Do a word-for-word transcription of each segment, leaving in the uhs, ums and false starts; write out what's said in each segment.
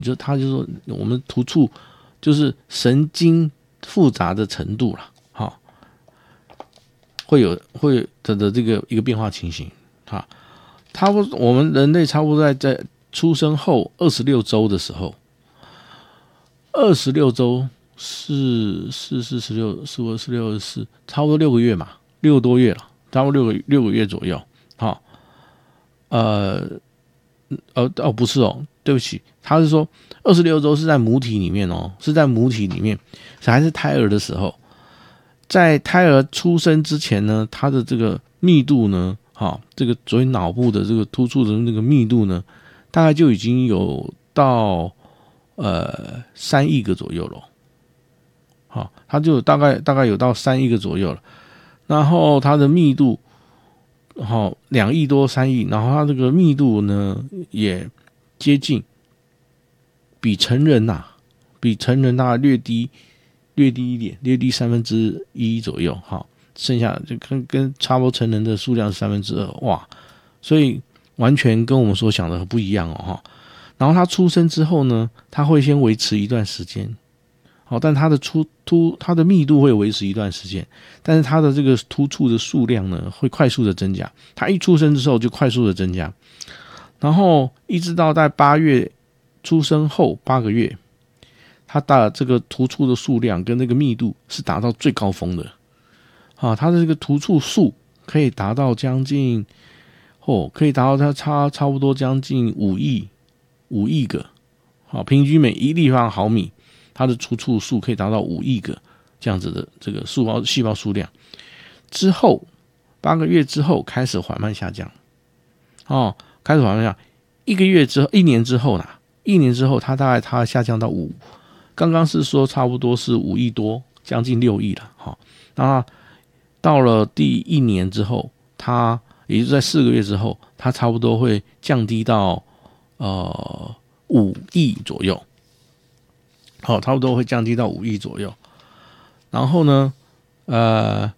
就他就说我们突触就是神经复杂的程度了，好，会有会有的的这个一个变化情形，哈，差不多我们人类差不多在在出生后二十六周的时候，二十六周是四四十六四五十六四，差不多六个月嘛，六个多月了，差不多六个六个月左右，好，呃，呃哦不是哦，对不起，他是说二十六周是在母体里面哦，是在母体里面，还是胎儿的时候，在胎儿出生之前呢，它的这个密度呢，哈，这个所谓脑部的这个突触的那个密度呢，大概就已经有到呃三亿个左右了，好，它就大概大概有到三亿个左右了，然后它的密度，好两亿多三亿，然后它这个密度呢也接近比成人呐、啊，比成人大概略低略低一点，略低三分之一左右，好，剩下就跟跟差不多成人的数量是三分之二，哇，所以完全跟我们所想的不一样哦，哈。然后他出生之后呢，他会先维持一段时间，好，但他的出突它的密度会维持一段时间，但是它的这个突触的数量呢会快速的增加，他一出生之后就快速的增加，然后一直到在八月出生后八个月，它的这个突触的数量跟那个密度是达到最高峰的，啊，它的这个突触数可以达到将近哦，可以达到它差差不多将近五亿五亿个，好，平均每一立方毫米，它的突触数可以达到五亿个这样子的这个细胞细胞数量。之后八个月之后开始缓慢下降，哦，开始缓慢下降，一个月之后，一年之后呢？一年之后，它大概它下降到五，刚刚是说差不多是五亿多，将近六亿了，好，那到了第一年之后，它也就是在四个月之后，它差不多会降低到呃五亿左右，好，差不多会降低到五亿左右。然后呢，呃，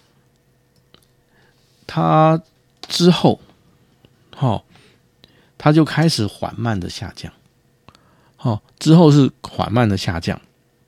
它之后，好，它就开始缓慢的下降，好，之后是缓慢的下降，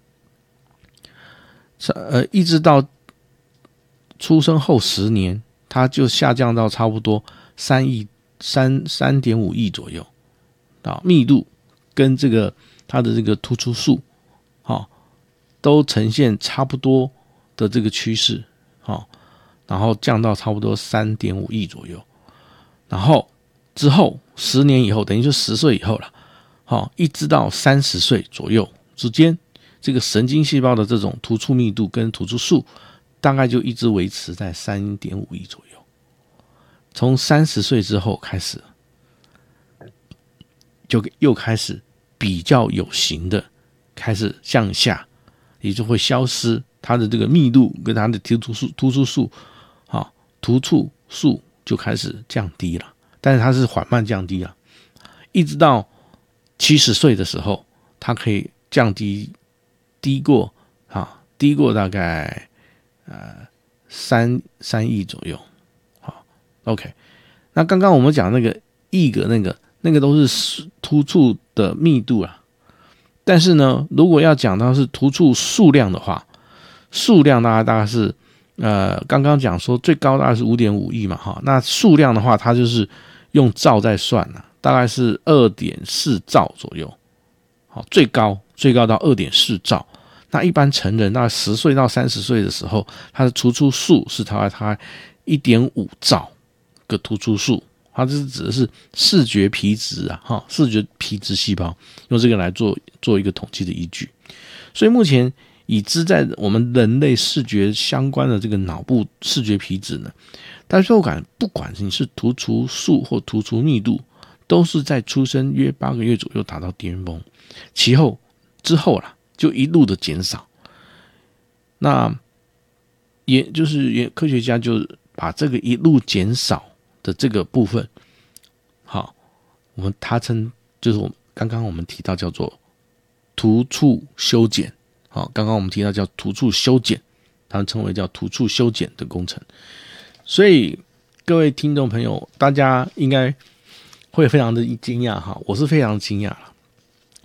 呃，一直到出生后十年，它就下降到差不多三亿三三点五亿左右，啊，密度跟这个它的这个突出数，好，都呈现差不多的这个趋势，好，然后降到差不多三点五亿左右，然后之后十年以后，等于就十岁以后了，好，一直到三十岁左右之间，这个神经细胞的这种突触密度跟突触数，大概就一直维持在三点五亿左右。从三十岁之后开始，就又开始比较有形的开始向下，也就会消失，它的这个密度跟它的突触数、突触数，好，突触数就开始降低了，但是它是缓慢降低啊，一直到七十岁的时候，它可以降低低过啊，低过大概呃三三亿左右，好 ，OK。那刚刚我们讲那个亿个那个那个都是突触的密度啊，但是呢，如果要讲到是突触数量的话，数量大概大概是呃刚刚讲说最高大概是 五点五亿嘛，哈，那数量的话，它就是用兆在算啊，大概是 二点四兆左右，好，最高最高到 二点四兆。那一般成人大概十岁到三十岁的时候，它的突触数是大概它 一点五兆个突触数，它这是指的是视觉皮质啊，哈，视觉皮质细胞，用这个来做做一个统计的依据。所以目前已知在我们人类视觉相关的这个脑部视觉皮质呢，代受感不管你是突触数或突触密度，都是在出生约八个月左右达到巅峰，其后之后啦就一路的减少。那也就是也科学家就把这个一路减少的这个部分，好，我们他称就是我们刚刚我们提到叫做突触修剪，好，刚刚我们提到叫突触修剪，他们称为叫突触修剪的工程。所以各位听众朋友，大家应该会非常的惊讶哈，我是非常惊讶了。